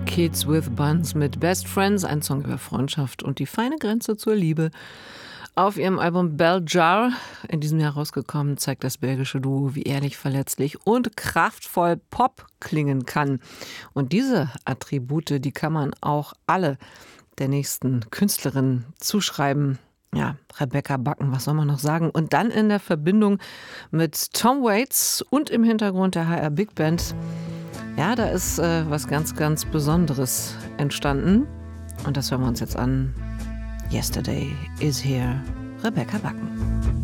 Kids with Buns mit Best Friends, ein Song über Freundschaft und die feine Grenze zur Liebe. Auf ihrem Album Bell Jar, in diesem Jahr rausgekommen, zeigt das belgische Duo, wie ehrlich, verletzlich und kraftvoll Pop klingen kann. Und diese Attribute, die kann man auch alle der nächsten Künstlerin zuschreiben. Ja, Rebecca Backen, was soll man noch sagen? Und dann in der Verbindung mit Tom Waits und im Hintergrund der HR Big Band. Ja, da ist was ganz, ganz Besonderes entstanden. Und das hören wir uns jetzt an. Yesterday is here, Rebecca Backen.